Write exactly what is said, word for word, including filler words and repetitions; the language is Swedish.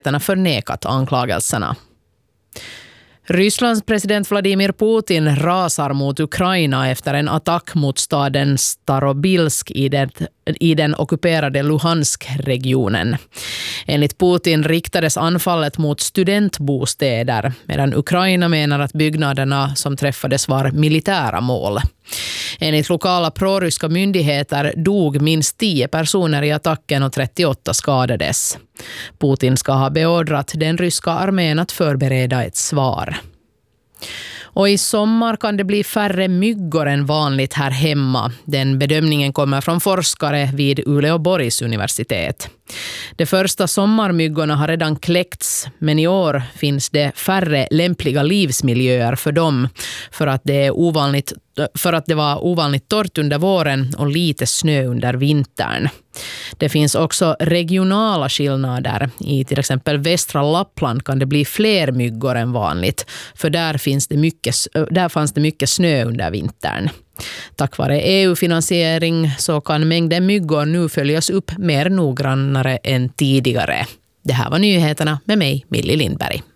förnekat anklagelserna. Rysslands president Vladimir Putin rasar mot Ukraina efter en attack mot staden Starobilsk i den, i den ockuperade Luhansk-regionen. Enligt Putin riktades anfallet mot studentbostäder, medan Ukraina menar att byggnaderna som träffades var militära mål. Enligt lokala proryska myndigheter dog minst tio personer i attacken och trettioåtta skadades. Putin ska ha beordrat den ryska armén att förbereda ett svar. Och i sommar kan det bli färre myggor än vanligt här hemma. Den bedömningen kommer från forskare vid Uleåborgs universitet. De första sommarmyggorna har redan kläckts, men i år finns det färre lämpliga livsmiljöer för dem för att det är ovanligt för att det var ovanligt torrt under våren och lite snö under vintern. Det finns också regionala skillnader. I till exempel västra Lappland kan det bli fler myggor än vanligt, för där finns det mycket, där fanns det mycket snö under vintern. Tack vare E U-finansiering så kan mängden myggor nu följas upp mer noggrannare än tidigare. Det här var nyheterna med mig, Millie Lindberg.